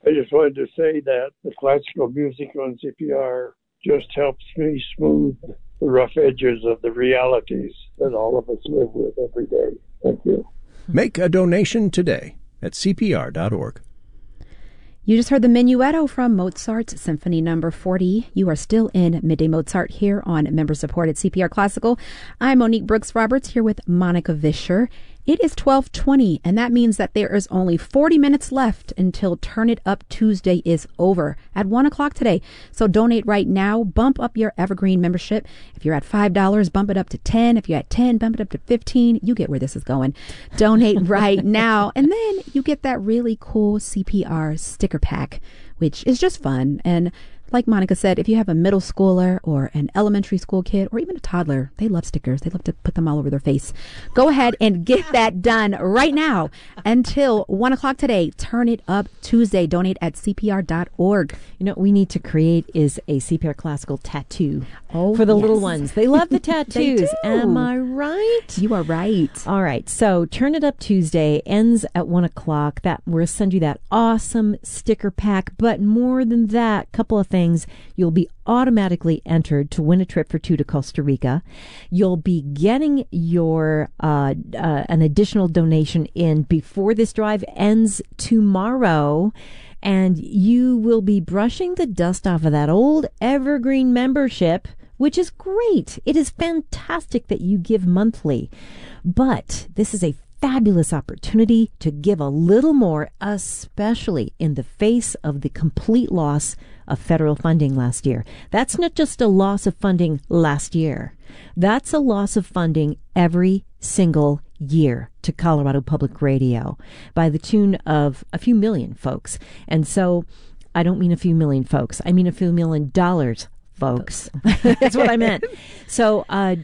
I just wanted to say that the classical music on CPR just helps me smooth the rough edges of the realities that all of us live with every day. Thank you. Make a donation today at CPR.org. You just heard the Minuetto from Mozart's Symphony No. 40. You are still in Midday Mozart here on member-supported CPR Classical. I'm Monique Brooks-Roberts here with Monica Vischer. It is 12:20, and that means that there is only 40 minutes left until Turn It Up Tuesday is over at 1 o'clock today. So donate right now. Bump up your Evergreen membership. If you're at $5, bump it up to $10. If you're at $10, bump it up to $15. You get where this is going. Donate right now. And then you get that really cool CPR sticker pack, which is just fun. And like Monica said, if you have a middle schooler or an elementary school kid or even a toddler, they love stickers. They love to put them all over their face. Go ahead and get that done right now until 1 o'clock today. Turn It Up Tuesday. Donate at CPR.org. You know what we need to create is a CPR Classical tattoo for the yes. little ones. They love the tattoos. They do. Am I right? You are right. All right. So Turn It Up Tuesday ends at 1 o'clock. We'll send you that awesome sticker pack. But more than that, couple of things. You'll be automatically entered to win a trip for two to Costa Rica. You'll be getting your an additional donation in before this drive ends tomorrow. And you will be brushing the dust off of that old Evergreen membership, which is great. It is fantastic that you give monthly. But this is a fabulous opportunity to give a little more, especially in the face of the complete loss of federal funding last year. That's not just a loss of funding last year. That's a loss of funding every single year to Colorado Public Radio by the tune of a few million folks. And so I don't mean a few million folks. I mean a few $1 million. Folks. That's what I meant. So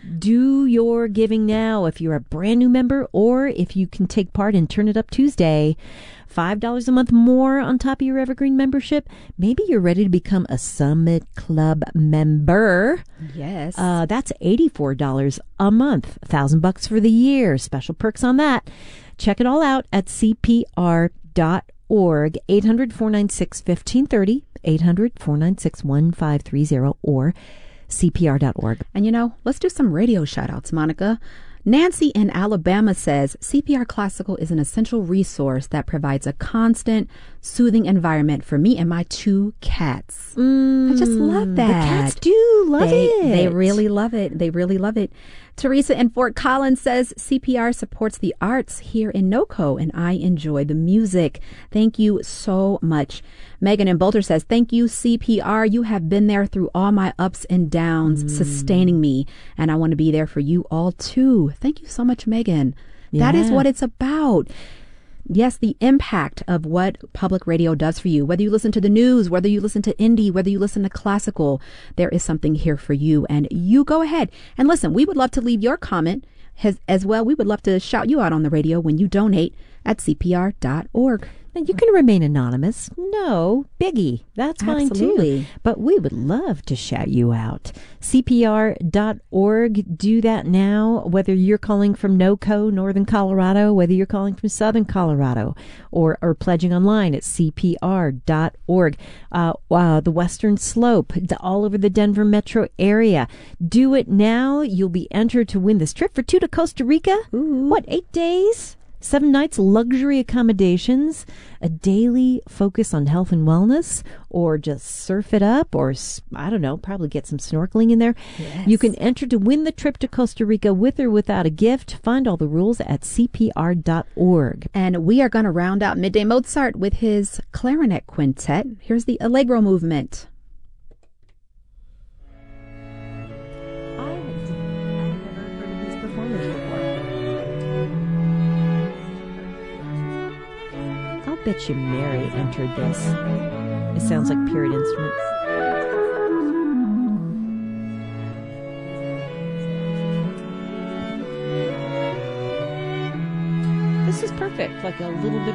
do your giving now if you're a brand new member, or if you can take part in Turn It Up Tuesday. $5 a month more on top of your Evergreen membership. Maybe you're ready to become a Summit Club member. Yes. That's $84 a month. $1,000 for the year. Special perks on that. Check it all out at CPR.org. 800-496-1530. 800-496-1530 or CPR.org. And let's do some radio shout outs, Monica. Nancy in Alabama says, CPR Classical is an essential resource that provides a constant, soothing environment for me and my two cats. I just love that. The cats do love it. They really love it. They really love it. Teresa in Fort Collins says, CPR supports the arts here in NoCo, and I enjoy the music. Thank you so much. Megan in Boulder says, thank you, CPR. You have been there through all my ups and downs, sustaining me, and I want to be there for you all too. Thank you so much, Megan. Yeah. That is what it's about. Yes, the impact of what public radio does for you, whether you listen to the news, whether you listen to indie, whether you listen to classical, there is something here for you. And you go ahead and listen. We would love to leave your comment as well. We would love to shout you out on the radio when you donate at CPR.org. And you can remain anonymous. No biggie. That's fine too. But we would love to shout you out. CPR.org. Do that now, whether you're calling from NoCo, Northern Colorado, whether you're calling from Southern Colorado, or pledging online at CPR.org. The Western Slope, all over the Denver metro area. Do it now. You'll be entered to win this trip for two to Costa Rica. Ooh. 8 days? 7 nights, luxury accommodations, a daily focus on health and wellness, or just surf it up, or, I don't know, probably get some snorkeling in there. Yes. You can enter to win the trip to Costa Rica with or without a gift. Find all the rules at CPR.org. And we are going to round out Midday Mozart with his clarinet quintet. Here's the Allegro movement. Bet you Mary entered this. It sounds like period instruments. This is perfect, like a little bit